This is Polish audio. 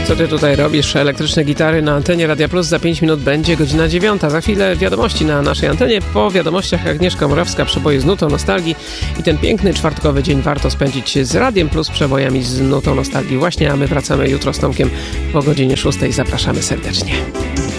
Co ty tutaj robisz? Elektryczne gitary na antenie Radia Plus. Za 5 minut będzie godzina 9. Za chwilę wiadomości na naszej antenie. Po wiadomościach Agnieszka Morawska, przeboje z nutą nostalgii. I ten piękny czwartkowy dzień warto spędzić z Radiem Plus, przebojami z nutą nostalgii właśnie, a my wracamy jutro z Tomkiem po godzinie 6. Zapraszamy serdecznie.